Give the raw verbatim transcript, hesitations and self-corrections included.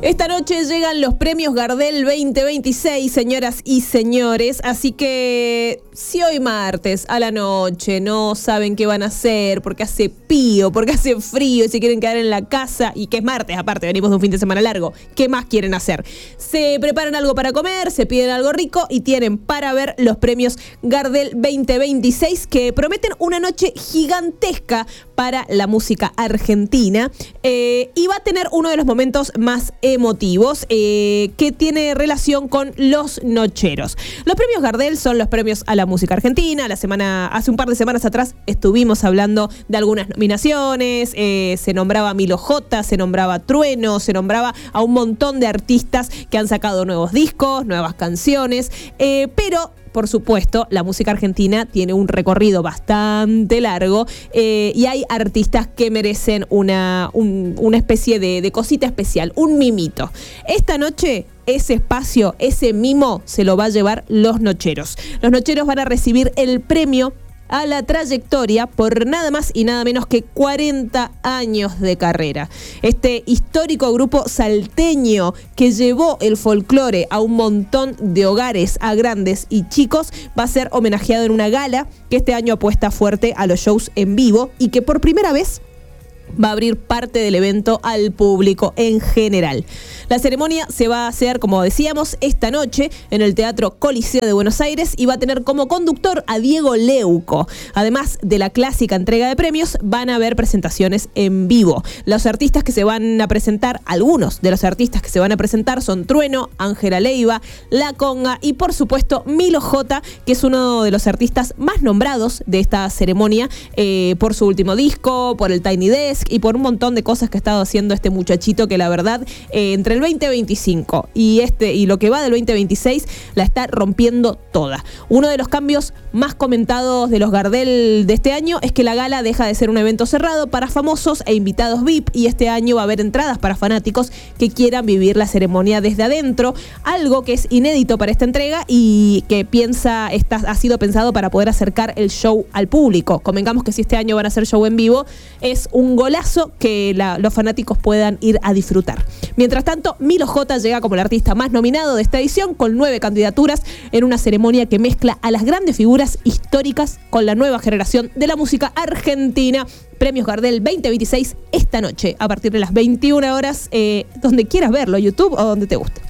Esta noche llegan los premios Gardel veinte veintiséis, señoras y señores, así que si hoy martes a la noche no saben qué van a hacer porque hace pío, porque hace frío y se quieren quedar en la casa, y que es martes, aparte venimos de un fin de semana largo, ¿qué más quieren hacer? Se preparan algo para comer, se piden algo rico y tienen para ver los premios Gardel veinte veintiséis, que prometen una noche gigantesca para la música argentina, eh, y va a tener uno de los momentos más emotivos eh, que tiene relación con los nocheros. Los premios Gardel son los premios a la música argentina. La semana, hace un par de semanas atrás estuvimos hablando de algunas nominaciones, eh, se nombraba a Milo J, se nombraba a Trueno, se nombraba a un montón de artistas que han sacado nuevos discos, nuevas canciones, eh, pero por supuesto, la música argentina tiene un recorrido bastante largo eh, y hay artistas que merecen una, un, una especie de, de cosita especial, un mimito. Esta noche, ese espacio, ese mimo, se lo va a llevar Los Nocheros. Los Nocheros van a recibir el premio a la trayectoria por nada más y nada menos que cuarenta años de carrera. Este histórico grupo salteño que llevó el folclore a un montón de hogares, a grandes y chicos, va a ser homenajeado en una gala que este año apuesta fuerte a los shows en vivo y que por primera vez va a abrir parte del evento al público en general. La ceremonia se va a hacer, como decíamos, esta noche en el Teatro Coliseo de Buenos Aires y va a tener como conductor a Diego Leuco. Además de la clásica entrega de premios, van a haber presentaciones en vivo. Los artistas que se van a presentar, algunos de los artistas que se van a presentar son Trueno, Ángela Leiva, La Conga y por supuesto Milo J, que es uno de los artistas más nombrados de esta ceremonia eh, por su último disco, por el Tiny Desk y por un montón de cosas que ha estado haciendo este muchachito que la verdad eh, entre el veinte veinticinco y este y lo que va del veinte veintiséis la está rompiendo toda. Uno de los cambios más comentados de los Gardel de este año es que la gala deja de ser un evento cerrado para famosos e invitados V I P y este año va a haber entradas para fanáticos que quieran vivir la ceremonia desde adentro, algo que es inédito para esta entrega y que piensa está, ha sido pensado para poder acercar el show al público. Convengamos que si este año van a hacer show en vivo, es un golazo que la, los fanáticos puedan ir a disfrutar. Mientras tanto, Milo J llega como el artista más nominado de esta edición con nueve candidaturas en una ceremonia que mezcla a las grandes figuras históricas con la nueva generación de la música argentina. Premios Gardel veinte veintiséis esta noche a partir de las veintiuna horas, eh, donde quieras verlo, YouTube o donde te guste.